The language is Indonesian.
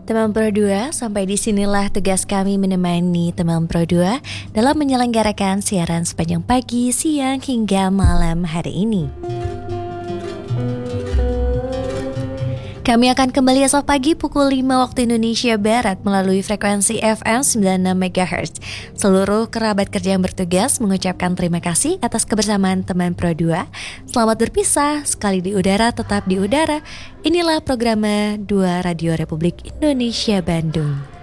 Teman Pro 2, sampai disinilah tugas kami menemani teman Pro 2 dalam menyelenggarakan siaran sepanjang pagi, siang, hingga malam hari ini. Kami akan kembali esok pagi pukul 5 waktu Indonesia Barat melalui frekuensi FM 96 MHz. Seluruh kerabat kerja yang bertugas mengucapkan terima kasih atas kebersamaan teman Pro 2. Selamat berpisah, sekali di udara tetap di udara. Inilah program 2 Radio Republik Indonesia Bandung.